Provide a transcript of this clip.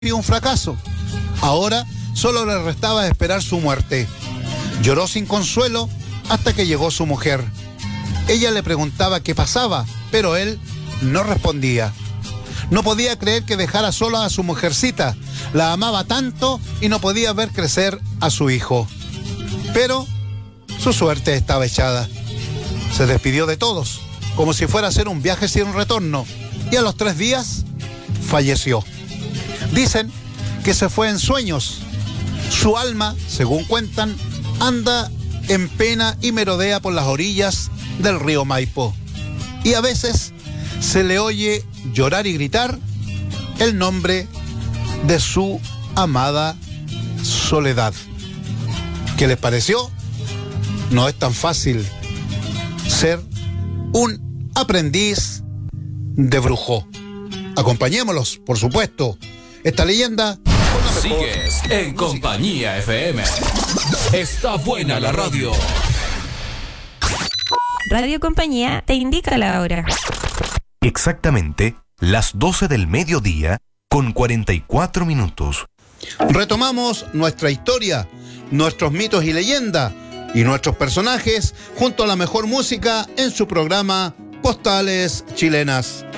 un fracaso. Ahora solo le restaba esperar su muerte. Lloró sin consuelo hasta que llegó su mujer. Ella le preguntaba qué pasaba, pero él no respondía. No podía creer que dejara sola a su mujercita. La amaba tanto y no podía ver crecer a su hijo. Pero su suerte estaba echada. Se despidió de todos, como si fuera a hacer un viaje sin retorno, y a los 3 días falleció. Dicen que se fue en sueños. Su alma, según cuentan, anda en pena y merodea por las orillas del río Maipo. Y a veces se le oye llorar y gritar el nombre de su amada Soledad. ¿Qué les pareció? No es tan fácil ser un aprendiz de brujo. Acompañémoslos, por supuesto. Esta leyenda con la mejor. Sigues en Compañía FM. Está buena la radio. Radio Compañía te indica la hora. Exactamente las 12 del mediodía con 44 minutos. Retomamos nuestra historia, nuestros mitos y leyendas y nuestros personajes junto a la mejor música en su programa Postales Chilenas.